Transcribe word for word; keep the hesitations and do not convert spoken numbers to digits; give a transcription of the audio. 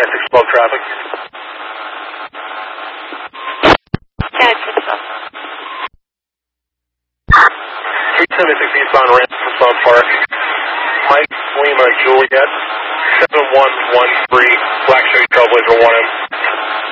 nine six twelve traffic. Yeah, it's just three seventy-six eastbound ramp from South Park. Mike Lima Juliet seven one one three Black Chevy Trailblazer one M.